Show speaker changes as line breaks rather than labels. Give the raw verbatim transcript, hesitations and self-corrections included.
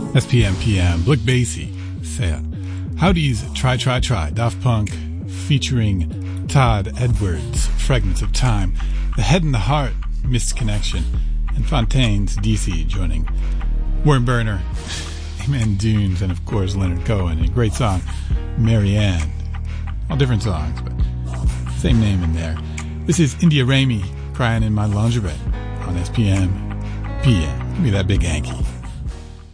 S P M P M, Blick Basie, Saya. Howdy's Try Try Try, Daft Punk featuring Todd Edwards, Fragments of Time, The Head and the Heart, Missed Connection, and Fontaine's D C joining Warren Burner, Amen Dunes, and of course Leonard Cohen. A great song, Marianne. All different songs, but same name in there. This is India Ramey, Crying in My Lingerie on S P M P M. Give me that big Yankee.